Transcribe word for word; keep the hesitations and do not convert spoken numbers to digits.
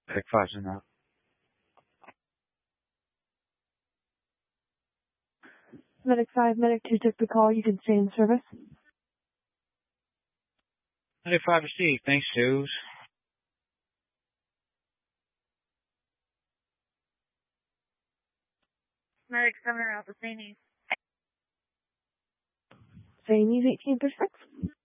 Medic five's in now. Medic five, Medic two took the call. You can stay in service. Medic five received. Thanks, Suze. Medic seven Alpha Saint East. Saint East eighteen thirty-six.